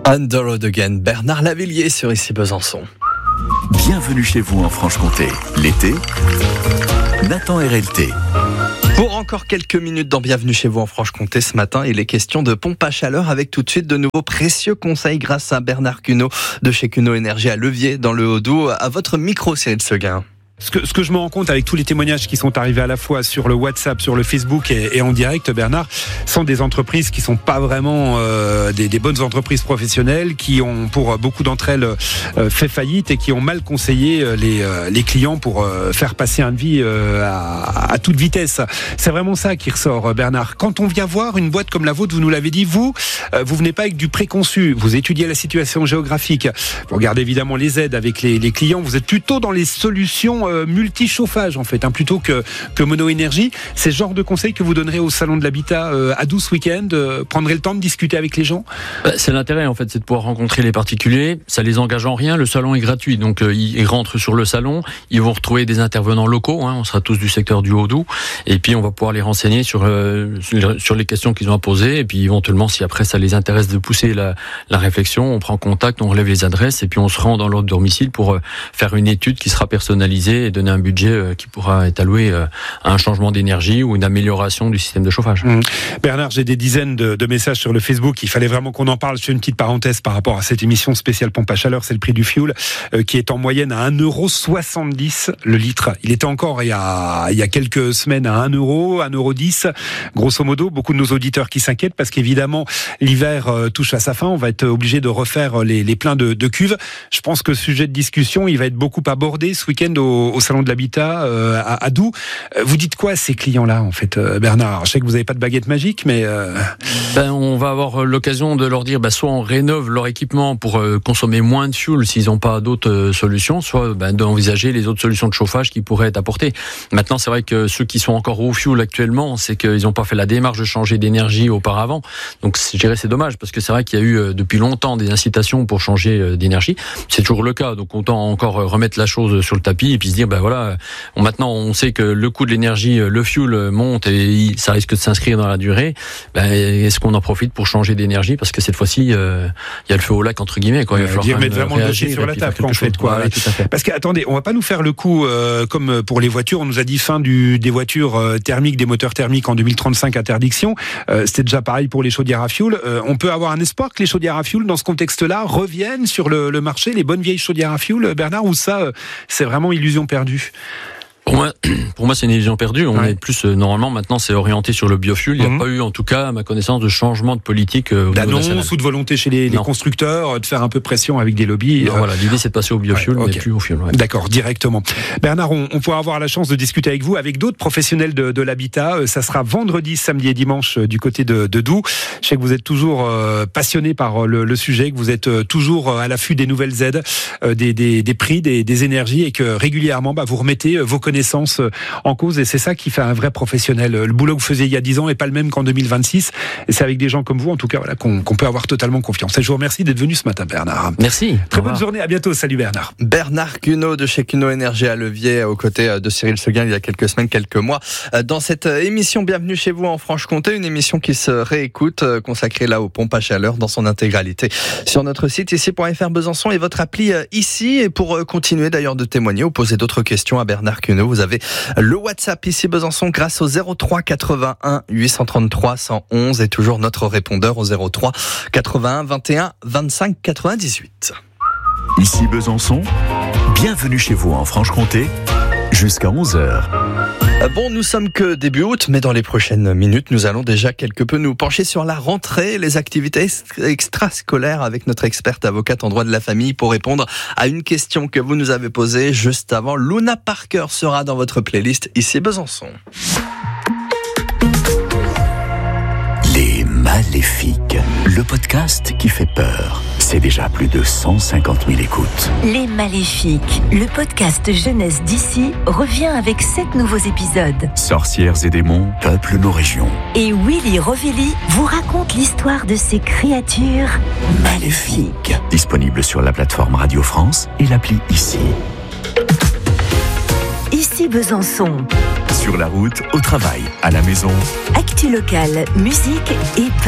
On the Road Again, Bernard Lavilliers sur Ici Besançon. Bienvenue chez vous en Franche-Comté. L'été, Nathan RLT. Pour encore quelques minutes dans Bienvenue chez vous en Franche-Comté ce matin, il est question de pompe à chaleur avec tout de suite de nouveaux précieux conseils grâce à Bernard Cuneau de chez Cuneau Énergie à Levier dans le Haut-Doubs. À votre micro, Cyril Seguin. Ce que je me rends compte avec tous les témoignages qui sont arrivés à la fois sur le WhatsApp, sur le Facebook et en direct, Bernard, sont des entreprises qui sont pas vraiment des bonnes entreprises professionnelles, qui ont pour beaucoup d'entre elles fait faillite et qui ont mal conseillé les clients pour faire passer un devis à toute vitesse. C'est vraiment ça qui ressort, Bernard. Quand on vient voir une boîte comme la vôtre, vous nous l'avez dit, vous venez pas avec du préconçu. Vous étudiez la situation géographique. Vous regardez évidemment les aides avec les clients. Vous êtes plutôt dans les solutions multi-chauffage en fait, plutôt que mono-énergie. C'est ce genre de conseils que vous donnerez au salon de l'habitat à Doubs ce week-end. Prendrez le temps de discuter avec les gens? C'est l'intérêt en fait, c'est de pouvoir rencontrer les particuliers. Ça les engage en rien. Le salon est gratuit, donc ils rentrent sur le salon. Ils vont retrouver des intervenants locaux. On sera tous du secteur du Haut-Doubs. Et puis on va pouvoir les renseigner sur les questions qu'ils ont à poser. Et puis éventuellement, si après ça les intéresse de pousser la réflexion, on prend contact, on relève les adresses et puis on se rend dans leur domicile pour faire une étude qui sera personnalisée et donner un budget qui pourra être alloué à un changement d'énergie ou une amélioration du système de chauffage. Bernard, j'ai des dizaines de messages sur le Facebook. Il fallait vraiment qu'on en parle. Je fais une petite parenthèse par rapport à cette émission spéciale pompe à chaleur. C'est le prix du fioul qui est en moyenne à 1,70€ le litre. Il était encore il y a quelques semaines à 1€, 1,10€. Grosso modo, beaucoup de nos auditeurs qui s'inquiètent parce qu'évidemment l'hiver touche à sa fin. On va être obligé de refaire les pleins de cuves. Je pense que ce sujet de discussion, il va être beaucoup abordé ce week-end au salon de l'habitat à Doubs. Vous dites quoi à ces clients-là en fait, Bernard? Je sais que vous n'avez pas de baguette magique, mais on va avoir l'occasion de leur dire soit on rénove leur équipement pour consommer moins de fuel s'ils n'ont pas d'autres solutions, soit d'envisager les autres solutions de chauffage qui pourraient être apportées. Maintenant, c'est vrai que ceux qui sont encore au fuel actuellement, c'est qu'ils n'ont pas fait la démarche de changer d'énergie auparavant. Donc je dirais c'est dommage parce que c'est vrai qu'il y a eu depuis longtemps des incitations pour changer d'énergie. C'est toujours le cas, donc autant encore remettre la chose sur le tapis et puis se dire maintenant on sait que le coût de l'énergie, le fuel monte et ça risque de s'inscrire dans la durée. Est-ce qu'on en profite pour changer d'énergie parce que cette fois-ci il y a le feu au lac entre guillemets quoi. Il va falloir mettre vraiment le dossier sur la table en fait quoi. Ouais, tout à fait. Parce que attendez, on va pas nous faire le coup comme pour les voitures. On nous a dit fin des voitures thermiques, des moteurs thermiques en 2035 interdiction. C'était déjà pareil pour les chaudières à fioul. On peut avoir un espoir que les chaudières à fioul dans ce contexte-là reviennent sur le marché, les bonnes vieilles chaudières à fioul, Bernard, ou ça c'est vraiment illusion perdue? Pour moi, c'est une illusion perdue. On est plus normalement maintenant, c'est orienté sur le biofuel. Il n'y a pas eu, en tout cas, à ma connaissance, de changement de politique d'annonce ou de volonté chez les constructeurs de faire un peu pression avec des lobbies. Non, voilà, l'idée c'est de passer au biofuel, mais plus au fuel. Ouais. D'accord, directement. Bernard, on pourra avoir la chance de discuter avec vous, avec d'autres professionnels de l'habitat. Ça sera vendredi, samedi et dimanche du côté de Doubs. Je sais que vous êtes toujours passionné par le sujet, que vous êtes toujours à l'affût des nouvelles aides, des prix, des énergies, et que régulièrement, vous remettez vos connaissances en cause, et c'est ça qui fait un vrai professionnel. Le boulot que vous faisiez il y a 10 ans n'est pas le même qu'en 2026, et c'est avec des gens comme vous, en tout cas, qu'on peut avoir totalement confiance. Et je vous remercie d'être venu ce matin, Bernard. Merci. Très bonne journée, à bientôt. Salut Bernard. Bernard Cuneau de chez Cuneau Énergie à Levier, aux côtés de Cyril Seguin il y a quelques semaines, quelques mois, dans cette émission Bienvenue chez vous en Franche-Comté, une émission qui se réécoute, consacrée là aux pompes à chaleur dans son intégralité sur notre site ici.fr Besançon et votre appli ici. Et pour continuer d'ailleurs de témoigner ou poser d'autres questions à Bernard Cuneau, vous avez le WhatsApp ici Besançon grâce au 03 81 833 111 et toujours notre répondeur au 03 81 21 25 98. Ici Besançon, bienvenue chez vous en Franche-Comté, jusqu'à 11h. Bon, nous sommes que début août, mais dans les prochaines minutes, nous allons déjà quelque peu nous pencher sur la rentrée, les activités extrascolaires avec notre experte avocate en droit de la famille pour répondre à une question que vous nous avez posée juste avant. Luna Parker sera dans votre playlist ici Besançon. Les Maléfiques, le podcast qui fait peur. C'est déjà plus de 150 000 écoutes. Les Maléfiques, le podcast jeunesse d'ici, revient avec 7 nouveaux épisodes. Sorcières et démons peuplent nos régions. Et Willy Rovelli vous raconte l'histoire de ces créatures maléfiques. Disponible sur la plateforme Radio France et l'appli Ici. Ici Besançon. Sur la route, au travail, à la maison. Actu locale, musique et